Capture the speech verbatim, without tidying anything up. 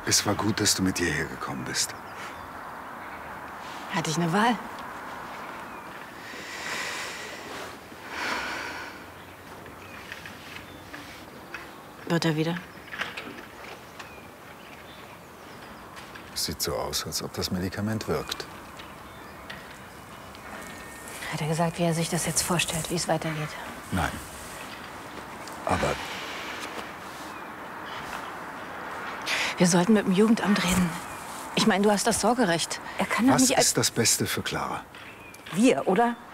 Es war gut, dass du mit hierher gekommen bist. Hatte ich eine Wahl? Wird er wieder? Sieht so aus, als ob das Medikament wirkt. Hat er gesagt, wie er sich das jetzt vorstellt, wie es weitergeht? Nein. Aber wir sollten mit dem Jugendamt reden. Ich meine, du hast das Sorgerecht. Er kann doch was nicht als... ist das Beste für Clara? Wir, oder?